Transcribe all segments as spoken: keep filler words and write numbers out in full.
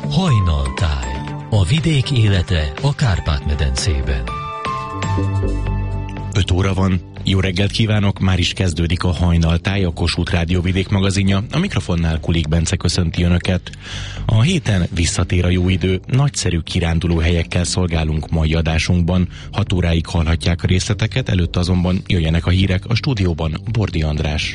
Hajnaltáj. A vidék élete a Kárpát-medencében. öt óra van. Jó reggelt kívánok, már is kezdődik a Hajnaltáj, a Kossuth Rádió vidék magazinja. A mikrofonnál Kulik Bence köszönti Önöket. A héten visszatér a jó idő, nagyszerű kiránduló helyekkel szolgálunk mai adásunkban. hat óráig hallhatják a részleteket, előtte azonban jöjjenek a hírek, a stúdióban Bordi András.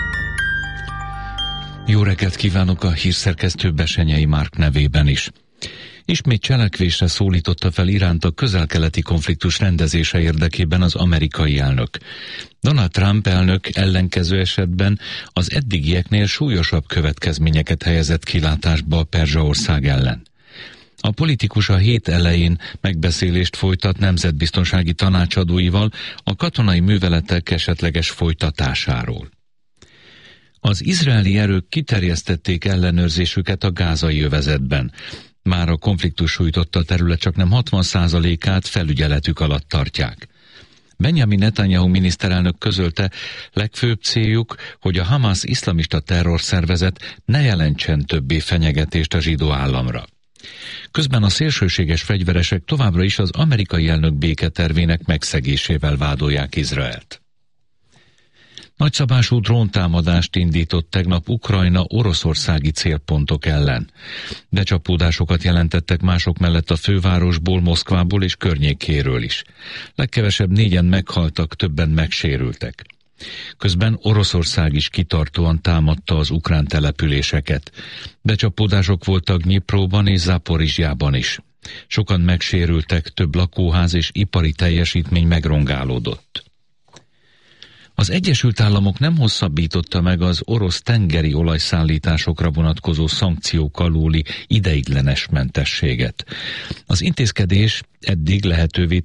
Jó reggelt kívánok a hírszerkesztő Besenyei Márk nevében is. Ismét cselekvésre szólította fel Iránt a közel-keleti konfliktus rendezése érdekében az amerikai elnök. Donald Trump elnök ellenkező esetben az eddigieknél súlyosabb következményeket helyezett kilátásba a Perzsaország ellen. A politikus a hét elején megbeszélést folytat nemzetbiztonsági tanácsadóival a katonai műveletek esetleges folytatásáról. Az izraeli erők kiterjesztették ellenőrzésüket a gázai övezetben. Már a konfliktus sújtotta terület csaknem hatvan százalékát felügyeletük alatt tartják. Benjamin Netanyahu miniszterelnök közölte, legfőbb céljuk, hogy a Hamas iszlamista terrorszervezet ne jelentsen többé fenyegetést a zsidó államra. Közben a szélsőséges fegyveresek továbbra is az amerikai elnök béketervének megszegésével vádolják Izraelt. Nagyszabású dróntámadást indított tegnap Ukrajna oroszországi célpontok ellen. Becsapódásokat jelentettek mások mellett a fővárosból, Moszkvából és környékéről is. Legkevesebb négyen meghaltak, többen megsérültek. Közben Oroszország is kitartóan támadta az ukrán településeket. Becsapódások voltak Dnyipróban és Zaporizsjában is. Sokan megsérültek, több lakóház és ipari teljesítmény megrongálódott. Az Egyesült Államok nem hosszabbította meg az orosz tengeri olajszállításokra vonatkozó szankciók alóli ideiglenes mentességet. Az intézkedés eddig lehetővé